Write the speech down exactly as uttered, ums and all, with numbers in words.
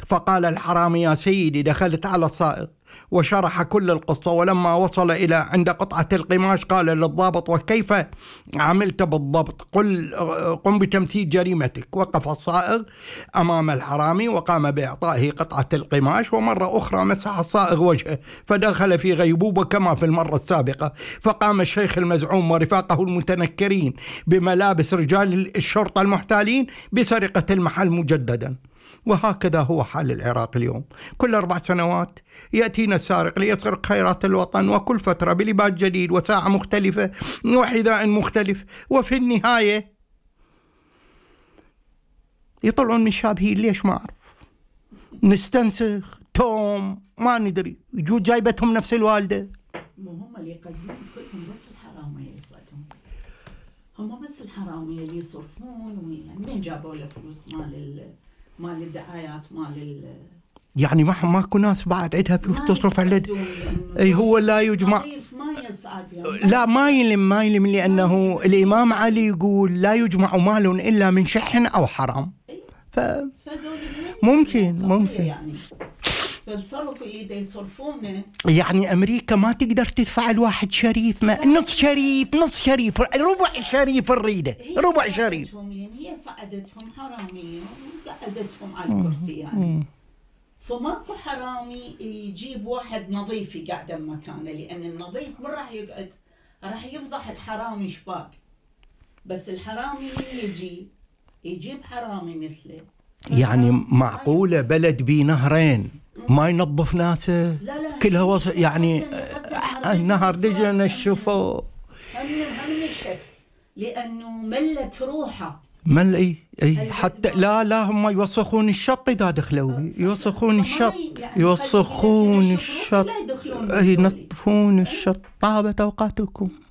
فقال الحرامي: يا سيدي، دخلت على الصائغ وشرح كل القصة، ولما وصل إلى عند قطعة القماش قال للضابط: وكيف عملت بالضبط؟ قل قم بتمثيل جريمتك. وقف الصائغ أمام الحرامي وقام بإعطائه قطعة القماش، ومرة أخرى مسح الصائغ وجهه فدخل في غيبوبة كما في المرة السابقة. فقام الشيخ المزعوم ورفاقه المتنكرين بملابس رجال الشرطة المحتالين بسرقة المحل مجددا. وهكذا هو حال العراق اليوم. كل أربع سنوات يأتينا السارق ليسرق خيرات الوطن، وكل فترة بلباس جديد وساعة مختلفة وحذاء مختلف، وفي النهاية يطلعون من شابهين. ليش ما أعرف؟ نستنسخ توم ما ندري، يجوا جايبتهم نفس الوالدة. مو هم اللي يقدمون كلهم، بس الحرامية يصعدون، هم بس الحرامية اللي يصرفون. ويعني من جابوا له فلوس مال مال الدعايات مال ال يعني ما ماكو ناس بعد عندها فلوس تصرف على اي هو لا يجمع. ما يصعد يعني. لا ما يلم ما يلم لأنه الإمام علي يقول: لا يجمع مال إلا من شح أو حرام. ف ممكن ممكن يعني فالصرف اللي دا يصرفونه. يعني أمريكا ما تقدر تدفع الواحد شريف، ما نص شريف نص شريف ربع شريف الريدة ربع شريف. هي صعدتهم حرامية وقعدتهم على الكرسي يعني. فماكو حرامي يجيب واحد نظيف يقعد مكانه، لأن النظيف من راح يقعد راح يفضح الحرامي شباك. بس الحرامي يجي يجيب حرامي مثله. يعني معقولة بلد بيه نهرين ما ينظف ناسه؟ لا لا كلها وص... يعني النهر دجى نشفه هم هم نشف لأنه ملت روحه. مل اي اي حتى لا لا هم يوسخون الشط اذا دخلوا، يوسخون الشط يوسخون الشط، ينظفون الشط. طابت اوقاتكم.